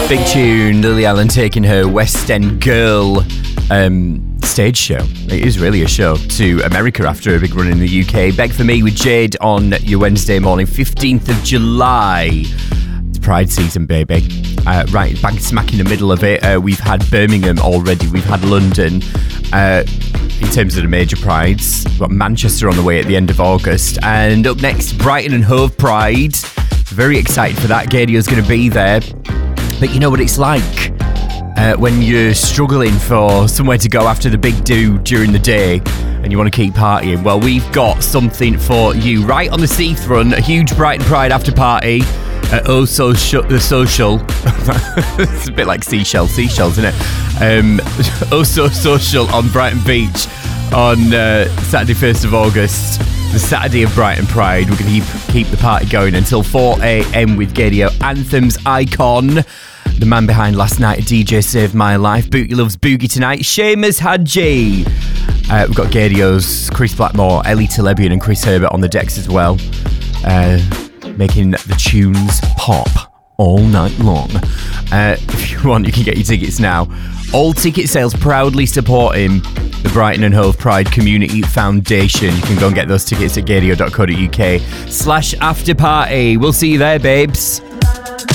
Big tune, Lily Allen taking her West End Girl stage show. It is really a show to America after a big run in the UK. Beg for Me with Jade on your Wednesday morning, 15th of July. It's Pride season, baby. Right bang smack in the middle of it. We've had Birmingham already. We've had London. In terms of the major prides, we've got Manchester on the way at the end of August. And up next, Brighton and Hove Pride. Very excited for that. Gadio's going to be there. But you know what it's like when you're struggling for somewhere to go after the big do during the day and you want to keep partying. Well, we've got something for you. Right on the seafront, a huge Brighton Pride after party at the Social. It's a bit like seashells, isn't it? Social on Brighton Beach on Saturday 1st of August. The Saturday of Brighton Pride. We're going to keep the party going until 4 a.m. with Gadio, Anthem's icon, the man behind Last Night, a DJ Saved My Life. Booty loves Boogie tonight. Seamus Hadji. We've got Gadio's Chris Blackmore, Ellie Telebian and Chris Herbert on the decks as well, making the tunes pop all night long. If you want, you can get your tickets now. All ticket sales proudly supporting the Brighton and Hove Pride Community Foundation. You can go and get those tickets at gadio.co.uk/afterparty. We'll see you there, babes.